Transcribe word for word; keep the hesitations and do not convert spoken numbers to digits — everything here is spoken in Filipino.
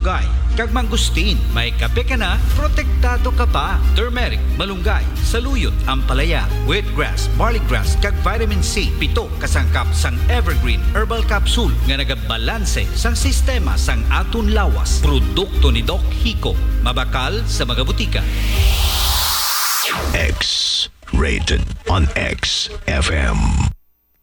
malunggay, kag mangustin. May kape ka na, protektado ka pa. Turmeric, malunggay, saluyot, ampalaya, wheatgrass, barleygrass, kag vitamin C. Pito kasangkap sang Evergreen Herbal Capsule nga nagabalanse sang sistema sang aton lawas. Produkto ni Doc Hico. Mabakal sa mga butika. X rated on X F M.